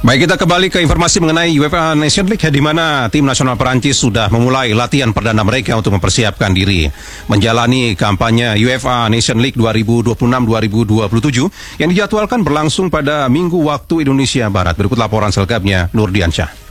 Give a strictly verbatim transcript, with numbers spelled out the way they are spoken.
Baik, kita kembali ke informasi mengenai UEFA Nation League, di mana tim nasional Perancis sudah memulai latihan perdana mereka untuk mempersiapkan diri menjalani kampanye UEFA Nation League dua ribu dua puluh enam dua ribu dua puluh tujuh yang dijadwalkan berlangsung pada Minggu waktu Indonesia Barat. Berikut laporan selengkapnya Nurdiansyah.